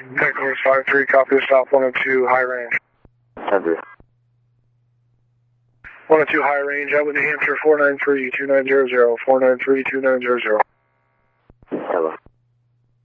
Tech Course 5-3, copy the stop 102, high range. 10-3. 102 high range, out with New Hampshire 493-2900, 493-2900.